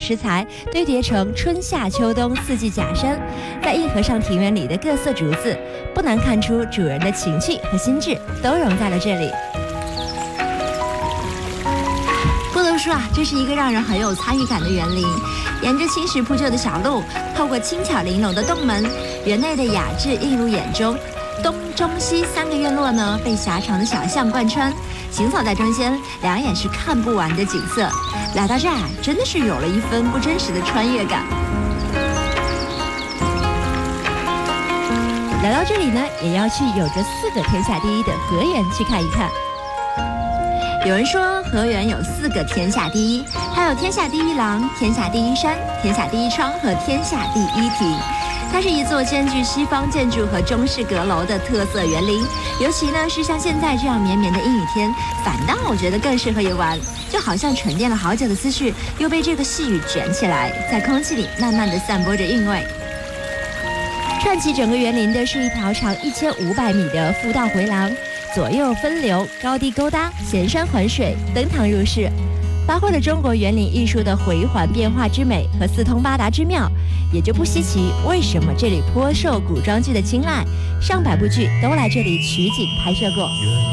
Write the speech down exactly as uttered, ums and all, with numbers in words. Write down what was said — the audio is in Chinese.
石材堆叠成春夏秋冬四季假山，在义和尚庭园里的各色竹子，不难看出主人的情趣和心智都融在了这里。 不得不说啊，这是一个让人很有参与感的园林。沿着青石铺就的小路，透过轻巧玲珑的洞门，园内的雅致映入眼中。东中西三个院落呢，被狭长的小巷贯穿，行走在中间，两眼是看不完的景色。来到这儿，真的是有了一分不真实的穿越感。 来到这里呢，也要去有着四个天下第一的河源去看一看。 有人说河源有四个天下第一，它有天下第一廊、天下第一山、天下第一窗和天下第一亭。它是一座兼具西方建筑和中式阁楼的特色园林，尤其呢是像现在这样绵绵的阴雨天，反倒我觉得更适合游玩，就好像沉淀了好久的思绪又被这个细雨卷起来，在空气里慢慢的散播着韵味。 串起整个园林的是一条长一千五百米的复道回廊，左右分流，高低勾搭，衔山环水，登堂入室，发挥了中国园林艺术的回环变化之美和四通八达之妙，也就不稀奇为什么这里颇受古装剧的青睐，上百部剧都来这里取景拍摄过。